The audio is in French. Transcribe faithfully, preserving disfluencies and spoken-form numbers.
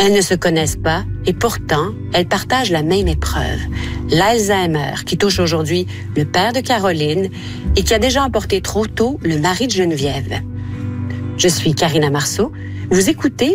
Elles ne se connaissent pas et pourtant, elles partagent la même épreuve. L'Alzheimer qui touche aujourd'hui le père de Caroline et qui a déjà emporté trop tôt le mari de Geneviève. Je suis Karina Marceau. Vous écoutez